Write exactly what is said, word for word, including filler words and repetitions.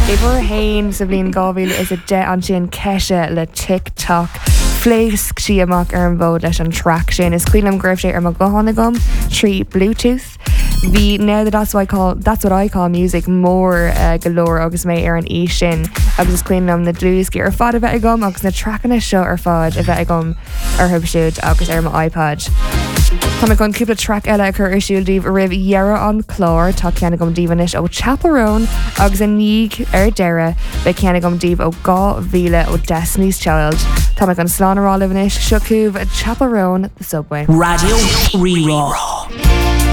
I bhur hain sa bhíon gábhíle is a de an sin ceise le TikTok. Fléisc si amach ar an bhód leis an track sin is cuilam greibh sé ar mo gohanna gom trí Bluetooth. Bhí now that that's what I call that's what I call music more uh, galore agus mé ar an í sin agus is cuilam na dlúsci ar fad a bheith gom agus na trackanna seo ar fad a bheith gom ar thubisiúd agus ar my iPad. Tá me gon cúpla track eile chur ar siúldíh a rih dhearra an chlár tá ceanna gom díhanis ó Chaperone agus a níg ar deire be ceanna gom díh ó gá bhíle ó Destiny's Child. Tá me gon slánará livanis seocúh Chaperone the Subway. Radio Re-Raw.